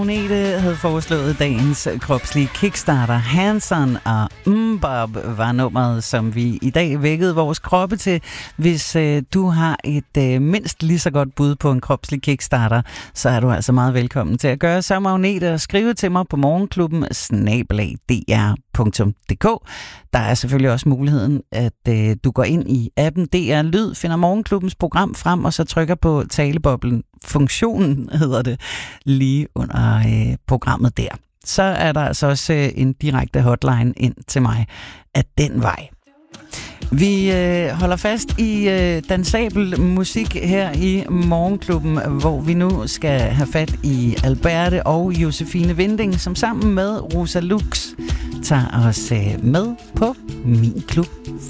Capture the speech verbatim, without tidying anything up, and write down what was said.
Agnete havde foreslået dagens kropslige kickstarter. Hanson og Mbob var nummeret, som vi i dag vækkede vores kroppe til. Hvis øh, du har et øh, mindst lige så godt bud på en kropslig kickstarter, så er du altså meget velkommen til at gøre som Agnete og skrive til mig på morgenklubben snabel-a d r punktum d k. Der er selvfølgelig også muligheden, at øh, du går ind i appen D R Lyd, finder morgenklubbens program frem, og så trykker på taleboblen. Funktionen hedder det, lige under øh, programmet der. Så er der altså også øh, en direkte hotline ind til mig af den vej. Vi øh, holder fast i øh, dansabel musik her i Morgenklubben, hvor vi nu skal have fat i Alberte og Josefine Vinding, som sammen med Rosa Lux tager os øh, med på Min Klub